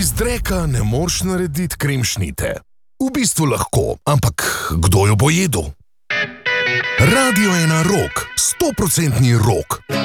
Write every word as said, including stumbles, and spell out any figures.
Iz dreka ne moreš narediti kremšnite. V bistvu lahko, ampak kdo jo bo jedel? Radio ena Rock, sto procentni rock.